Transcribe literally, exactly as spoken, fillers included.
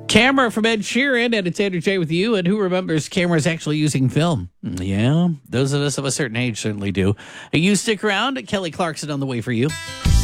Camera from Ed Sheeran, and it's Andrew J with you. And who remembers cameras actually using film? Yeah, those of us of a certain age certainly do. You stick around. Kelly Clarkson on the way for you.